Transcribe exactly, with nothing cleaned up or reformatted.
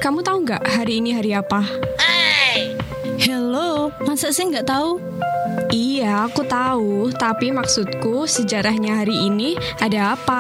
kamu tahu nggak hari ini hari apa? Hello, masa sih nggak tahu? Iya, aku tahu. Tapi maksudku sejarahnya hari ini ada apa?